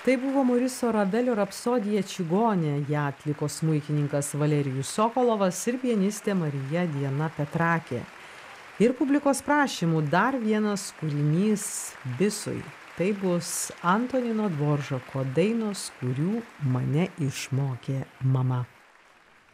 Tai buvo Moriso Ravelio rapsodija Čigonė, ją atliko smuikininkas Valerijus Sokolovas ir pianistė Marija Diana Petrakė. Ir publikos prašymų dar vienas kūrinys Bisui. Tai bus Antonino Dvoržako dainos, kurių mane išmokė mama.